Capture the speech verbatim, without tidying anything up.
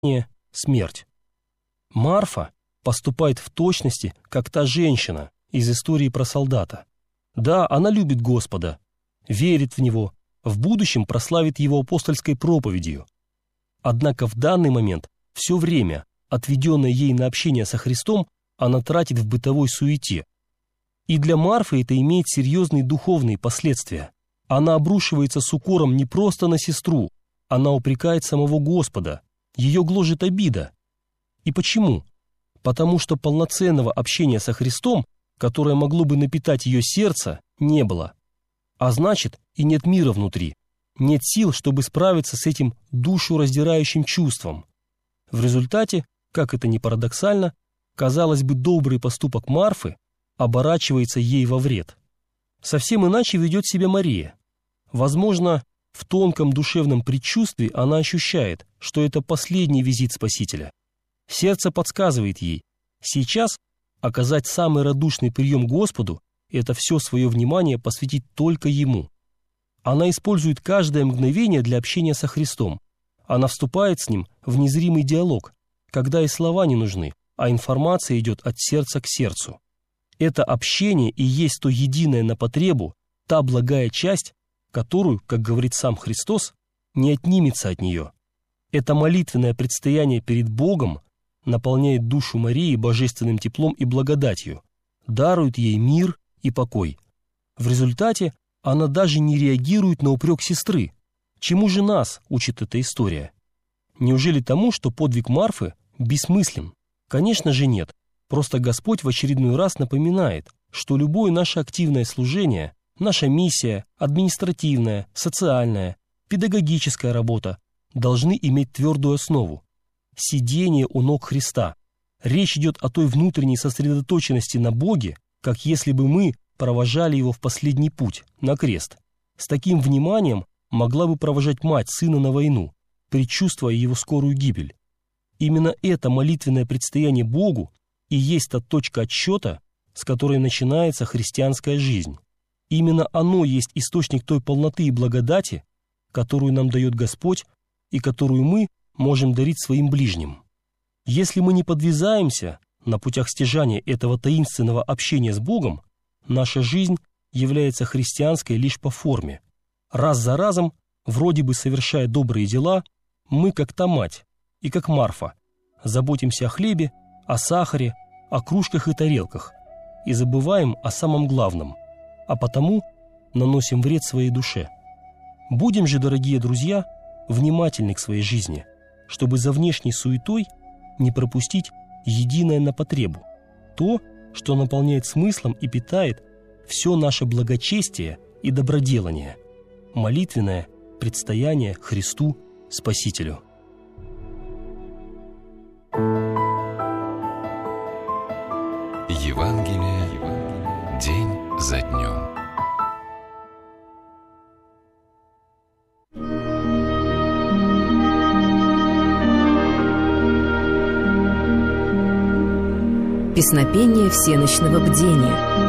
смерть. Марфа поступает в точности, как та женщина из истории про солдата. Да, она любит Господа, верит в Него, в будущем прославит Его апостольской проповедью. Однако в данный момент все время, отведенное ей на общение со Христом, она тратит в бытовой суете. И для Марфы это имеет серьезные духовные последствия. Она обрушивается с укором не просто на сестру, она упрекает самого Господа, ее гложет обида. И почему? Потому что полноценного общения со Христом, которое могло бы напитать ее сердце, не было. А значит, и нет мира внутри, нет сил, чтобы справиться с этим душу раздирающим чувством. В результате, как это ни парадоксально, казалось бы, добрый поступок Марфы оборачивается ей во вред. Совсем иначе ведет себя Мария. Возможно, в тонком душевном предчувствии она ощущает, что это последний визит Спасителя. Сердце подсказывает ей, сейчас оказать самый радушный прием Господу – это все свое внимание посвятить только Ему. Она использует каждое мгновение для общения со Христом. Она вступает с Ним в незримый диалог, когда и слова не нужны, а информация идет от сердца к сердцу. Это общение и есть то единое на потребу, та благая часть, которую, как говорит сам Христос, не отнимется от нее. Это молитвенное предстояние перед Богом наполняет душу Марии божественным теплом и благодатью, дарует ей мир и покой. В результате она даже не реагирует на упрек сестры. Чему же нас учит эта история? Неужели тому, что подвиг Марфы бессмыслен? Конечно же нет. Просто Господь в очередной раз напоминает, что любое наше активное служение, наша миссия, административная, социальная, педагогическая работа должны иметь твердую основу – сидение у ног Христа. Речь идет о той внутренней сосредоточенности на Боге, как если бы мы провожали Его в последний путь, на крест. С таким вниманием могла бы провожать мать сына на войну, предчувствуя его скорую гибель. Именно это молитвенное предстояние Богу и есть та точка отсчета, с которой начинается христианская жизнь. Именно оно есть источник той полноты и благодати, которую нам дает Господь и которую мы можем дарить своим ближним. Если мы не подвязаемся на путях стяжания этого таинственного общения с Богом, наша жизнь является христианской лишь по форме. Раз за разом, вроде бы совершая добрые дела, мы, как та мать и как Марфа, заботимся о хлебе, о сахаре, о кружках и тарелках и забываем о самом главном, а потому наносим вред своей душе. Будем же, дорогие друзья, внимательны к своей жизни, чтобы за внешней суетой не пропустить единое на потребу, то, что наполняет смыслом и питает все наше благочестие и доброделание, молитвенное предстояние Христу Спасителю. Евангелие день за днем. Песнопение всенощного бдения.